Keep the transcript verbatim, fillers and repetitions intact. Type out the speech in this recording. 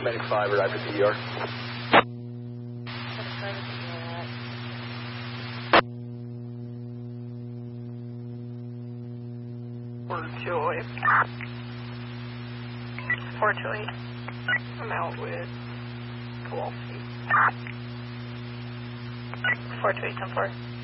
Medic five, arrived at the E R. Fort Joy. Fort Joy. I'm out with Kowalski. Fort Joy, ten four.